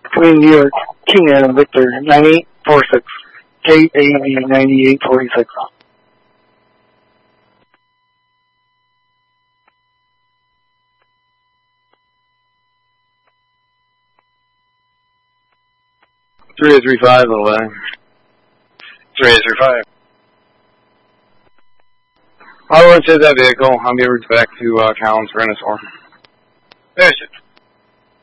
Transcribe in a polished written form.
Between New York, King and Victor 9846, KAV 9846. Three 335 away. 3835. I'll rotate that vehicle. I'll be back to Collins for NS4. There's it.